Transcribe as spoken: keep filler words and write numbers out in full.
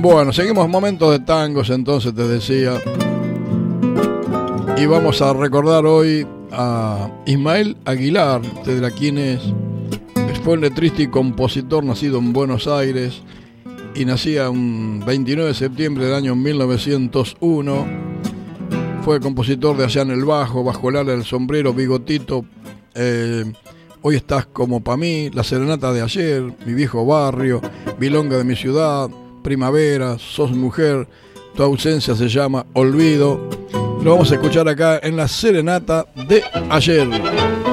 Bueno, seguimos momentos de tangos, entonces te decía. Y vamos a recordar hoy a Ismael Aguilar, de la quien es, fue un letrista y compositor nacido en Buenos Aires y nacía un veintinueve de septiembre del año mil novecientos uno. Fue compositor de Allá en el Bajo, Bajo el ala del sombrero, Bigotito, eh, Hoy estás como pa' mí, La serenata de ayer, Mi viejo barrio, Milonga de mi ciudad, Primavera, Sos mujer, Tu ausencia se llama Olvido. Lo vamos a escuchar acá en La serenata de ayer.